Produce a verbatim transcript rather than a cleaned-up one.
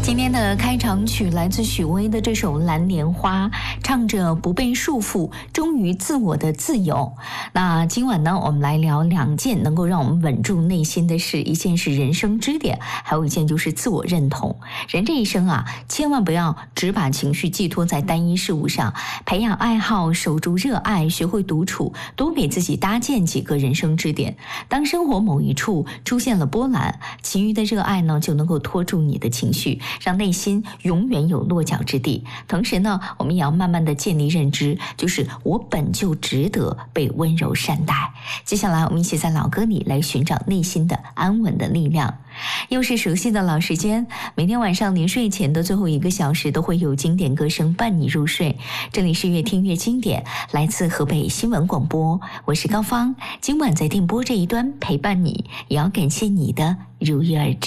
今天的开场曲来自许巍的这首《蓝莲花》，唱着不被束缚，忠于自我的自由。那今晚呢，我们来聊两件能够让我们稳住内心的事，一件是人生支点，还有一件就是自我认同。人这一生啊，千万不要只把情绪寄托在单一事物上，培养爱好，守住热爱，学会独处，多给自己搭建几个人生支点。当生活某一处出现了波澜，其余的热爱呢，就能够拖住你的情绪，让内心永远有落脚之地。同时呢，我们也要慢慢的建立认知，就是我本就值得被温柔善待。接下来我们一起在老歌里来寻找内心的安稳的力量。又是熟悉的老时间，每天晚上临睡前的最后一个小时都会有经典歌声伴你入睡。这里是越听越经典，来自河北新闻广播，我是高芳。今晚在电波这一端陪伴你，也要感谢你的如约而至。